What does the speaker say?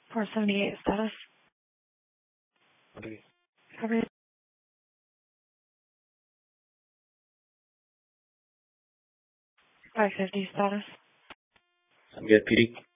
478 status. Okay. Coverage. 550 status. I'm good, PD.